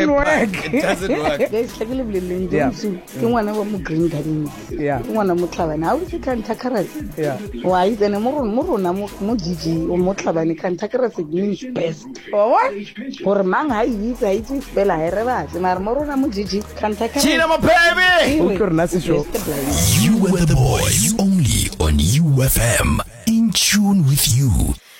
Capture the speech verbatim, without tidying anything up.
doesn't work. It doesn't work. Guys, like le le Yeah. ndimsu. Ke ngwana wa mo green garden. Yeah. Ke ngwana mo tlhabane. Ha o se kanta karate. Yeah. Wa itsene mo ro mo rona mo mo Gigi o mo tlhabane kanta karate means best. Oh, what? Gore mang ha itse ha itse fela ha re batse mara mo rona mo Gigi kanta karate. China, my baby. Okay, Nasi show. You were the boys, only on U F M. In tune with you.